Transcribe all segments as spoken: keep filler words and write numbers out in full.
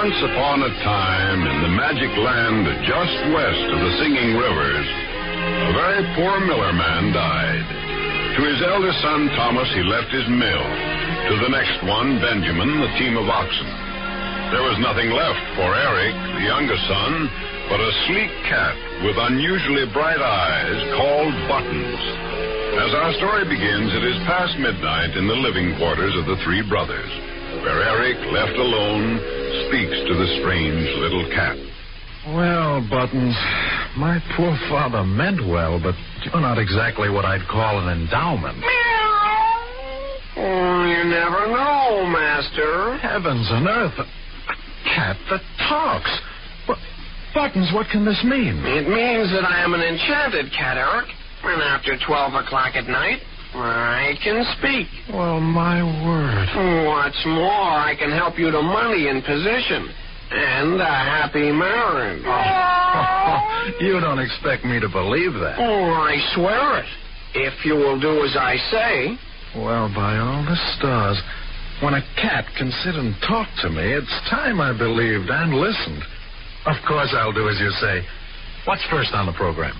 Once upon a time, in the magic land just west of the Singing Rivers, a very poor miller man died. To his eldest son, Thomas, he left his mill. To the next one, Benjamin, the team of oxen. There was nothing left for Eric, the youngest son, but a sleek cat with unusually bright eyes called Buttons. As our story begins, it is past midnight in the living quarters of the three brothers, where Eric, left alone, speaks to the strange little cat. Well, Buttons, my poor father meant well, but you're not exactly what I'd call an endowment. Meow. Oh, you never know, Master. Heavens and earth, a cat that talks. But, Buttons, what can this mean? It means that I am an enchanted cat, Eric. And after twelve o'clock at night, I can speak. Well, my word. What's more, I can help you to money and position. And a happy marriage. Oh, you don't expect me to believe that. Oh, I swear it. If you will do as I say. Well, by all the stars, when a cat can sit and talk to me, it's time I believed and listened. Of course I'll do as you say. What's first on the program?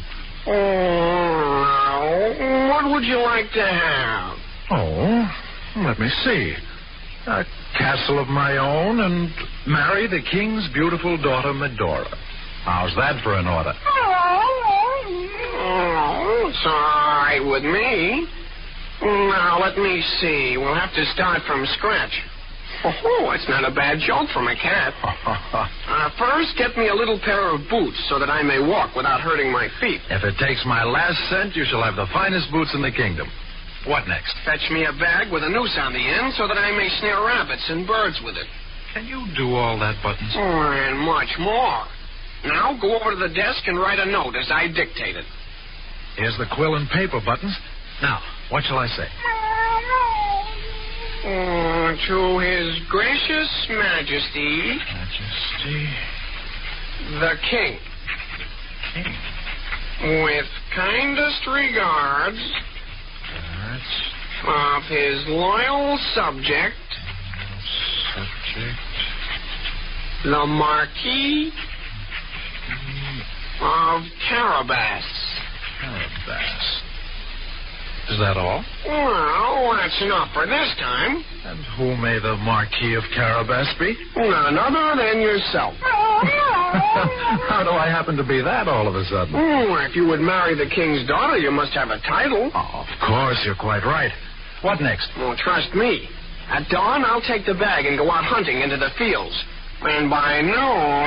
Oh, what would you like to have? Oh, let me see. A castle of my own and marry the king's beautiful daughter, Medora. How's that for an order? Oh, it's all right with me. Now, let me see. We'll have to start from scratch. Oh, it's not a bad joke from a cat. uh, first, get me a little pair of boots so that I may walk without hurting my feet. If it takes my last cent, you shall have the finest boots in the kingdom. What next? Fetch me a bag with a noose on the end so that I may snare rabbits and birds with it. Can you do all that, Buttons? Oh, and much more. Now, go over to the desk and write a note as I dictate it. Here's the quill and paper, Buttons. Now, what shall I say? Oh, to His Gracious Majesty... Majesty... The King. King. With kindest regards... That's... Of his loyal subject... Subject... The Marquis... of Carabas. Carabas. Is that all? Well, that's enough for this time. And who may the Marquis of Carabas be? None other than yourself. How do I happen to be that all of a sudden? Oh, if you would marry the king's daughter, you must have a title. Oh, of course, you're quite right. What next? Well, trust me. At dawn, I'll take the bag and go out hunting into the fields. And by noon,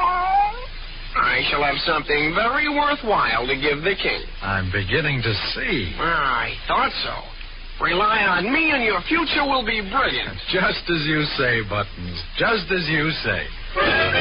I shall have something very worthwhile to give the king. I'm beginning to see. I thought so. Rely on me and your future will be brilliant. Just as you say, Buttons. Just as you say.